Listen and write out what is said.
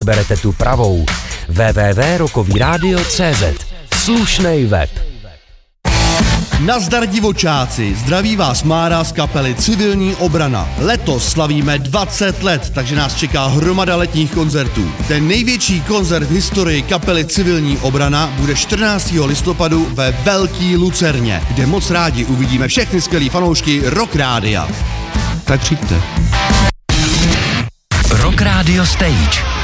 vyberete tu pravou. www.rockovyradio.cz. Slušnej web. Nazdar divočáci, zdraví vás Mára z kapely Civilní obrana. Letos slavíme 20 let, takže nás čeká hromada letních koncertů. Ten největší koncert v historii kapely Civilní obrana bude 14. listopadu ve Velký Lucerně, kde moc rádi uvidíme všechny skvělý fanoušky Rock Rádia. Tak přijďte. Rock Radio Stage.